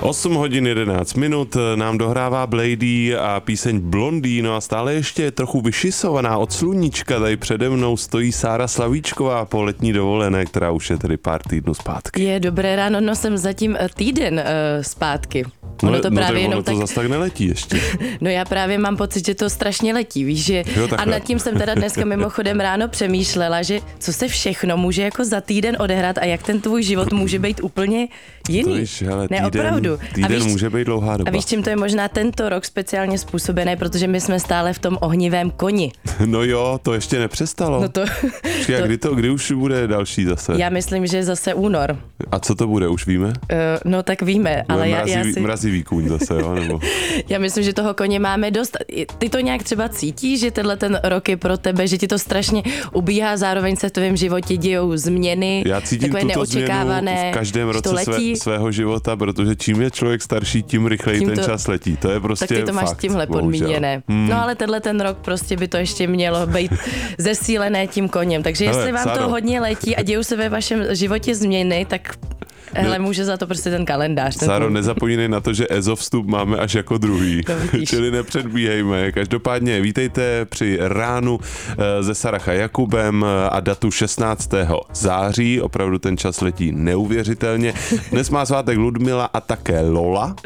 8 hodin 11 minut nám dohrává Blady a píseň Blondý, no a stále ještě trochu vyšisovaná od sluníčka. Tady přede mnou stojí Sára Slavíčková po letní dovolené, která už je tedy pár týdnů zpátky. Je dobré ráno, no jsem zatím týden zpátky. Ono to právě jenom to zas tak neletí ještě. No já právě mám pocit, že to strašně letí, víš, že a nad tím jsem teda dneska mimochodem ráno přemýšlela, že co se všechno může jako za týden odehrát a jak ten tvůj život může být úplně jiný. To víš, hele, ne, opravdu. Týden může být dlouhá doba. A víš, čím to je možná tento rok speciálně způsobené, protože my jsme stále v tom ohnivém koni. No jo, to ještě nepřestalo. No to, kdy už bude další zase? Já myslím, že zase únor. A co to bude, už víme? No tak víme, ale mrazivý kůň zase, jo? Nebo... Já myslím, že toho koně máme dost. Ty to nějak třeba cítíš, že tenhle ten rok je pro tebe, že ti to strašně ubíhá, zároveň se v tvém životě dějou změny, já cítím takové neočekávané. V každém roce svého života, protože čím je člověk starší, tím rychleji ten čas letí. To je prostě tak ty to máš fakt, tímhle podmíněné. No ale tenhle ten rok prostě by to ještě mělo být zesílené tím koněm. Takže jestli vám to hodně letí a dějou se ve vašem životě změny, tak hele, může za to prostě ten kalendář. Sáro, nezapomínej na to, že EZO vstup máme až jako druhý, čili nepředbíhejme. Každopádně vítejte při ránu se Saracha Jakubem a datu 16. září. Opravdu ten čas letí neuvěřitelně. Dnes má svátek Ludmila a také Lola.